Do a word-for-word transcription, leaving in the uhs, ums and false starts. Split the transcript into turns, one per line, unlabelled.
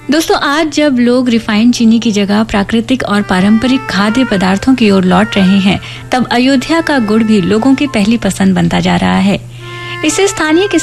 दोस्तों, आज जब लोग रिफाइंड चीनी की जगह प्राकृतिक और पारंपरिक खाद्य पदार्थों की ओर लौट रहे हैं, तब अयोध्या का गुड़ भी लोगों की पहली पसंद बनता जा रहा है। इसे स्थानीय